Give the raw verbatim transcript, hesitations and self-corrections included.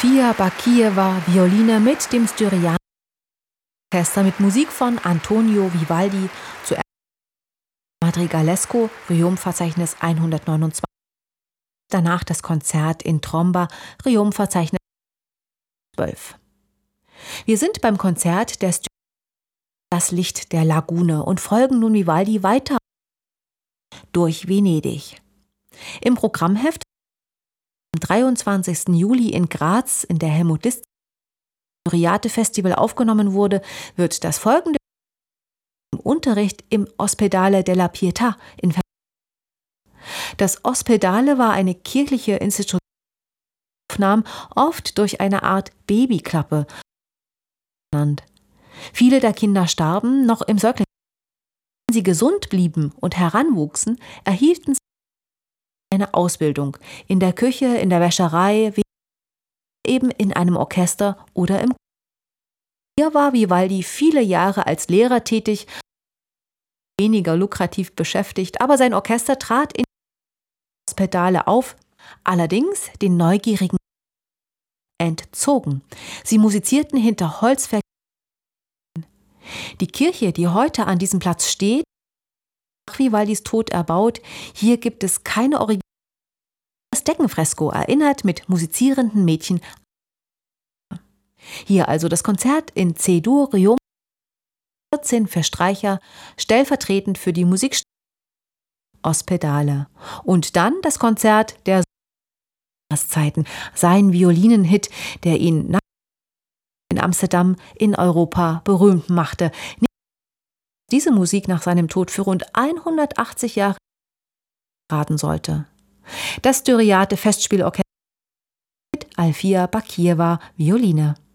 Alfia Bakijewa, Violine mit dem Styrianischen Orchester mit Musik von Antonio Vivaldi, zuerst Madrigalesco, Requiem-Verzeichnis hundertneunundzwanzig, danach das Konzert in Tromba, Requiem-Verzeichnis zwölf. Wir sind beim Konzert der Styrianischen Das Licht der Lagune und folgen nun Vivaldi weiter durch Venedig. Im Programmheft am dreiundzwanzigsten Juli in Graz in der Helmut-List Festival aufgenommen wurde, wird das folgende im Unterricht im Ospedale della Pietà in Ver Das Ospedale war eine kirchliche Institution, aufnahm oft durch eine Art Babyklappe genannt. Viele der Kinder starben noch im Säugling. Wenn sie gesund blieben und heranwuchsen, erhielten sie eine Ausbildung in der Küche, in der Wäscherei, eben in einem Orchester oder im Hier war Vivaldi viele Jahre als Lehrer tätig, weniger lukrativ beschäftigt, aber sein Orchester trat in Ospedale auf, allerdings den Neugierigen entzogen. Sie musizierten hinter Holzverkleidungen. Die Kirche, die heute an diesem Platz steht, nach Vivaldis Tod erbaut, hier gibt es keine Original. Das Deckenfresko erinnert mit musizierenden Mädchen. Hier also das Konzert in C-Dur, Requiem vierzehn für Streicher, stellvertretend für die Musik Ospedale. Und dann das Konzert der Zeiten, sein Violinenhit, der ihn nach in Amsterdam in Europa berühmt machte. Diese Musik nach seinem Tod für rund hundertachtzig Jahre raten sollte. Das Styriate Festspielorchester mit Alfia Bakijewa, Violine.